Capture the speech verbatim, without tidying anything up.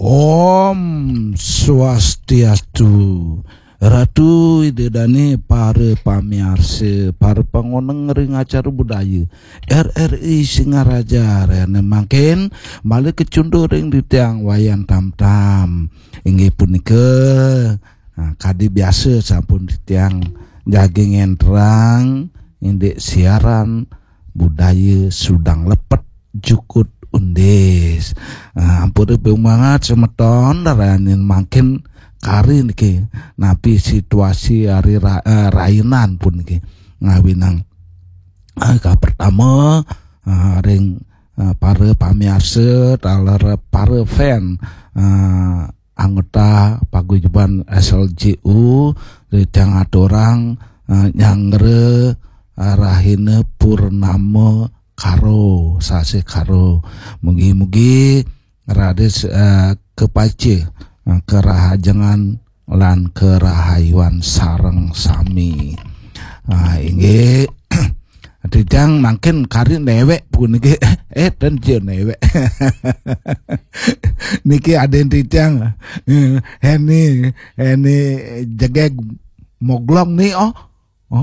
Om Swastiastu. Ratu idedane para pamiarsa, para pangoneng ring acara budaya R R I Singaraja rene makin malih kecundur ring di tiang wayan tam-tam inggih punika nah, kadi biasa sampun di tiang jaging entrang indek siaran budaya Sudang Lepet Jukut Undes. Nah, ampun banget semeton daranin makin kari niki napi situasi hari ra, eh, rainan pun niki ngawinang eh, ka pertama eh, ring eh, para pamiarsa taler para fan eh, anggota paguyuban S L J U ditang aturang eh, nyangre eh, rahina purnama karo sase karo mugi-mugi rades eh, kepace kerahajangan lan kerahayuan sareng sami. Nah, inggih dijang makin kari newek pun niki eh dan je newek. Niki aden dijang heni heni jegeg moglong nih oh